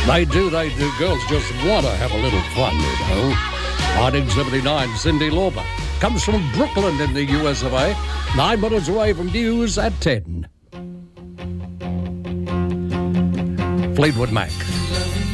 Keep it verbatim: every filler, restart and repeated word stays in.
They do, they do. Girls just want to have a little fun, you know. nineteen seventy-nine, Cyndi Lauper comes from Brooklyn in the U S of A. Nine minutes away from news at ten. Fleetwood Mac.